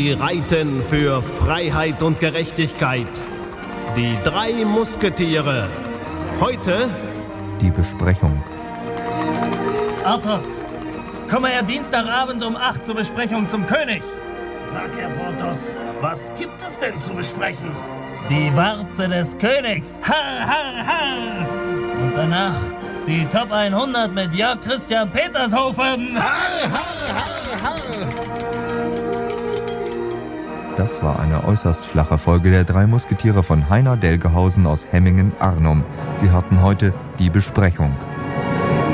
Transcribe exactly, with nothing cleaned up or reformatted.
Sie reiten für Freiheit und Gerechtigkeit. Die drei Musketiere. Heute die Besprechung. Arthos, komme er Dienstagabend um acht zur Besprechung zum König. Sag, Herr Porthos, was gibt es denn zu besprechen? Die Warze des Königs. Har, har, har. Und danach die Top hundert mit Jörg Christian Petershofen. Har, har, har, har. Das war eine äußerst flache Folge der drei Musketiere von Heiner Delgehausen aus Hemmingen-Arnum. Sie hatten heute die Besprechung.